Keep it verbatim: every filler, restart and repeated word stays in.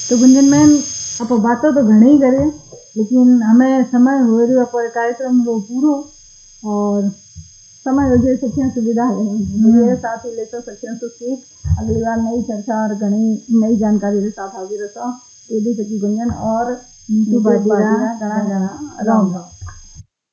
तो गुंजन मैम आप बातों तो घणी ही करे, लेकिन हमें समय हो रही है कार्यक्रम वो पूरो और समय हो जाए सखियां सुविधा है मेरे साथ ही लेकर सखियां तो सीख अगली बार नई चर्चा और घनी नई जानकारी के साथ हाजिर रहा ये भी सखी गुंजन और नीतू बाजीरा गणा गणा राम राम।